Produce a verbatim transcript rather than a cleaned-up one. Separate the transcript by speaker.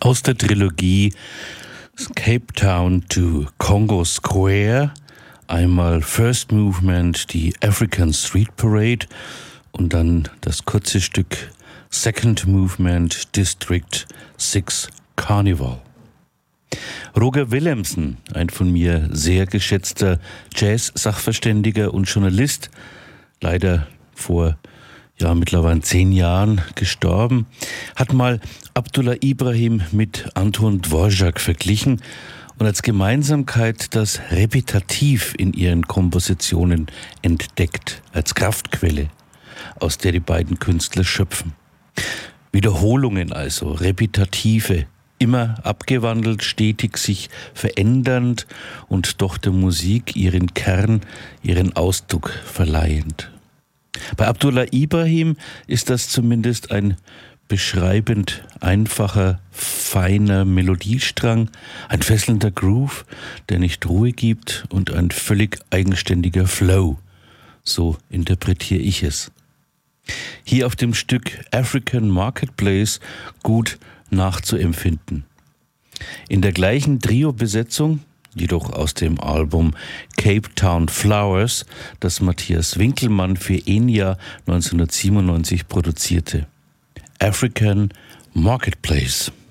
Speaker 1: Aus der Trilogie Cape Town to Congo Square, einmal First Movement, die African Street Parade und dann das kurze Stück Second Movement, District six Carnival. Roger Willemsen, ein von mir sehr geschätzter Jazz-Sachverständiger und Journalist, leider vor ja mittlerweile zehn Jahren gestorben, hat mal Abdullah Ibrahim mit Anton Dvorak verglichen und als Gemeinsamkeit das Repetitiv in ihren Kompositionen entdeckt, als Kraftquelle, aus der die beiden Künstler schöpfen. Wiederholungen also, Repetitive, immer abgewandelt, stetig sich verändernd und doch der Musik ihren Kern, ihren Ausdruck verleihend. Bei Abdullah Ibrahim ist das zumindest ein beschreibend einfacher, feiner Melodiestrang, ein fesselnder Groove, der nicht Ruhe gibt und ein völlig eigenständiger Flow. So interpretiere ich es. Hier auf dem Stück African Marketplace gut nachzuempfinden. In der gleichen Trio-Besetzung, jedoch aus dem Album Cape Town Flowers, das Matthias Winkelmann für Enya neunzehnhundertsiebenundneunzig produzierte. African Marketplace.